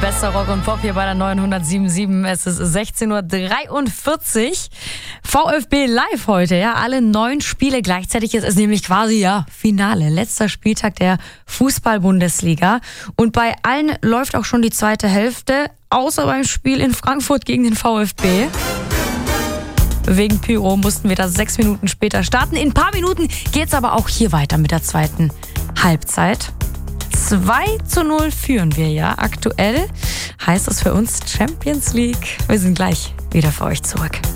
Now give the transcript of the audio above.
Bester Rock und Pop hier bei der neuen 107.7. Es ist 16:43 Uhr. VfB live heute, ja. Alle 9 Spiele gleichzeitig. Es ist nämlich quasi, Finale. Letzter Spieltag der Fußball-Bundesliga. Und bei allen läuft auch schon die zweite Hälfte. Außer beim Spiel in Frankfurt gegen den VfB. Wegen Pyro mussten wir da 6 Minuten später starten. In ein paar Minuten geht's aber auch hier weiter mit der zweiten Halbzeit. 2:0 führen wir ja aktuell. Heißt das für uns Champions League? Wir sind gleich wieder für euch zurück.